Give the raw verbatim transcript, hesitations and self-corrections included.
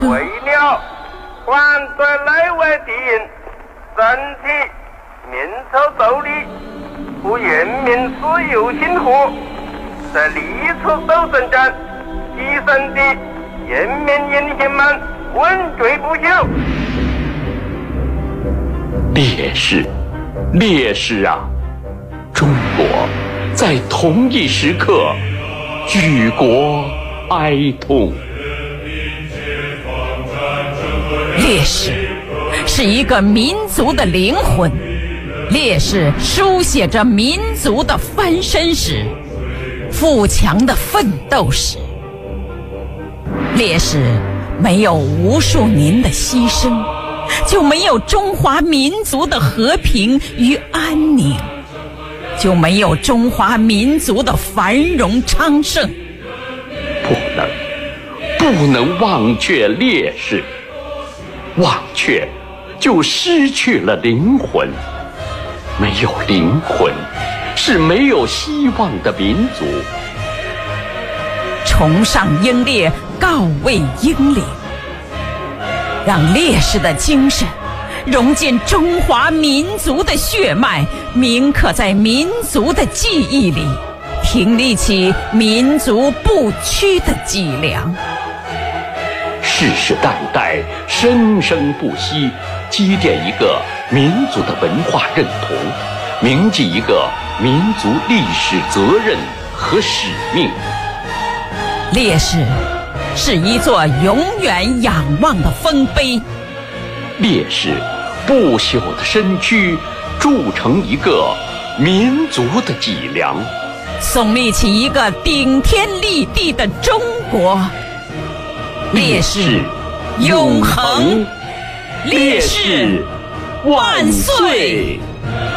为了反对内外敌人整体民族斗力，不人民自由幸福，在历次斗争中牺牲的人民英雄们问罪不休。 烈士，烈士啊！中国在同一时刻举国哀痛。 烈士是一个民族的灵魂，烈士书写着民族的翻身史，富强的奋斗史。烈士没有无数年的牺牲，就没有中华民族的和平与安宁，就没有中华民族的繁荣昌盛。 不能，不能忘却烈士，忘却就失去了灵魂。没有灵魂，是没有希望的民族。 崇尚英烈，告慰英灵，让烈士的精神融进中华民族的血脉，铭刻在民族的记忆里，挺立起民族不屈的脊梁。 世世代代生生不息，积淀一个民族的文化认同，铭记一个民族历史责任和使命。 烈士是一座永远仰望的丰碑， 烈士不朽的身躯铸成一个民族的脊梁， 耸立起一个顶天立地的中国。烈士永恒，烈士万岁！